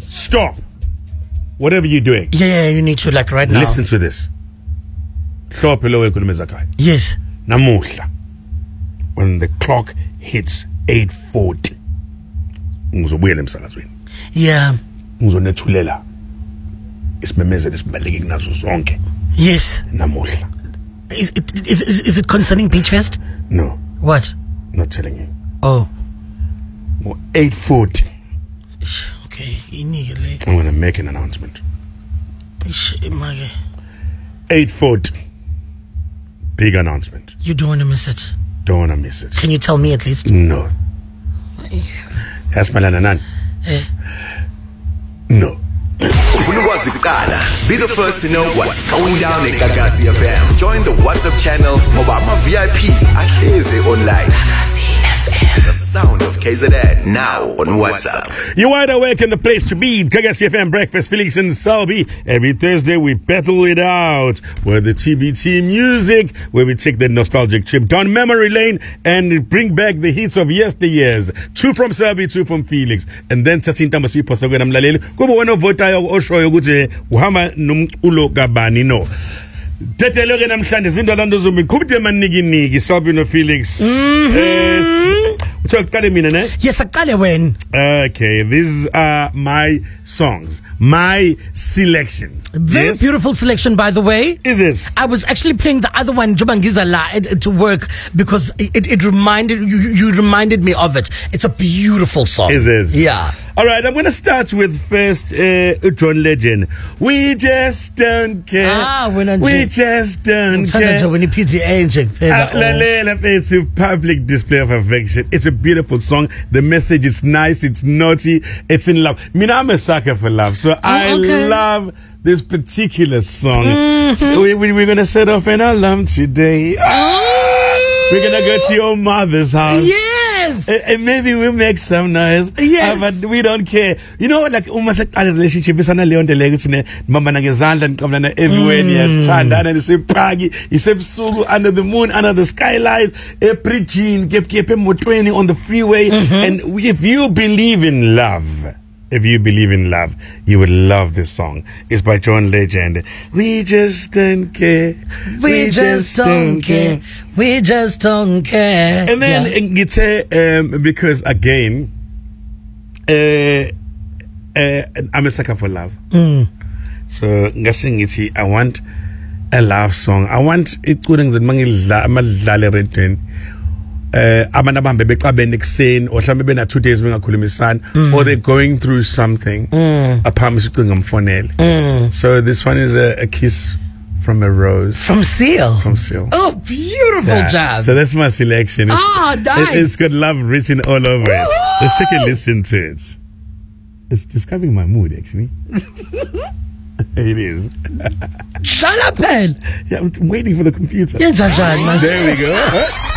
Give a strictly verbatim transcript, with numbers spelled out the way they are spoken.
Stop. Whatever you're doing. Yeah, yeah, you need to, like, right now. Listen to this. Yes. Namuhla. When the clock hits eight forty. Ngizobuyela emsakazweni. Yeah. Ngizonethulela. Isimemezelo esibaluleke kunazo zonke. Yes. Namuhla. Is it, is, is, is it concerning Beach Fest? No. What? Not telling you. Oh. eight forty. Okay. I'm going to make an announcement. eight forty. Big announcement. You don't want to miss it. Don't want to miss it. Can you tell me at least? No. That's my nan. Eh. No. Be the first to know what's going down in Gagasi F M. Join the WhatsApp channel. Obama V I P at Keze Online. The sound of K Z N now on WhatsApp. You're wide awake in the place to be. Gagasi F M Breakfast, Felix and Salbi. Every Thursday we battle it out with the T B T music, where we take the nostalgic trip down memory lane and bring back the hits of yesteryears. Two from Salbi, two from Felix. And then Tatsin Tamasi Posogwe Namlalele. Kubo wano votayo oshoyo gute uhama numculo gabani no. Tetelo ke namhlanje izinto lando zomi khubite maniki niki Salbi no Felix. Yes, when. Okay, these are my songs, my selection. Very yes? beautiful selection, by the way. Is it? I was actually playing the other one, Jubangizala, to work because it, it reminded you. You reminded me of it. It's a beautiful song. Is it? Yeah. All right, I'm going to start with first uh, John Legend. We just don't care. Ah, when I'm we just don't care. When you P T A It's a public display of affection. It's a beautiful song. The message is nice. It's naughty. It's in love. I mean, I'm a sucker for love, so oh, I okay. love this particular song. Mm-hmm. So we, we, we're going to set off an alarm today. Oh. We're going to go to your mother's house. Yes. And, and maybe we'll make some noise. Yes. Uh, but we don't care. You know, like, almost like a relationship is an alien delegacy. Mama Nagazanda and come everywhere near Tanda and it's a pagi. It's a under the moon, under the skylight. A preaching, keep keep him twenty on the freeway. Mm-hmm. And if you believe in love, if you believe in love, you would love this song. It's by John Legend. We just don't care. We, we just, just don't care. care. We just don't care. And then yeah. guitar, um, because again, uh, uh, I'm a sucker for love. Mm. So ngasing iti, I want a love song. I want it couldn't mangi return. Uh, or some two days mm. or they're going through something. Mm. Mm. So this one is a, a kiss from a rose. From Seal. From Seal. Oh, beautiful yeah. job. So that's my selection. It's, oh, nice. It, it's got love written all over Woo-hoo! it. Let's take a listen to it. It's describing my mood, actually. It is. Shut up, pen. Yeah, I'm waiting for the computer. There we go.